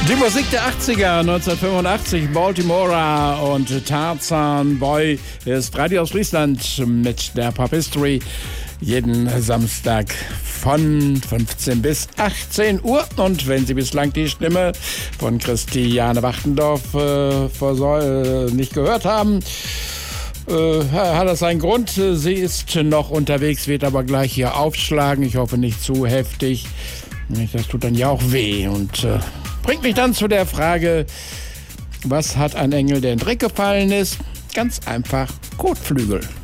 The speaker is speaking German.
Die Musik der 80er, 1985, Baltimora und Tarzan Boy ist Radio aus Friesland mit der Pop History. Jeden Samstag von 15 bis 18 Uhr. Und wenn Sie bislang die Stimme von Christiane Wachtendorf nicht gehört haben, hat das einen Grund. Sie ist noch unterwegs, wird aber gleich hier aufschlagen. Ich hoffe nicht zu heftig. Das tut dann ja auch weh und bringt mich dann zu der Frage, was hat ein Engel, der in den Dreck gefallen ist? Ganz einfach, Kotflügel.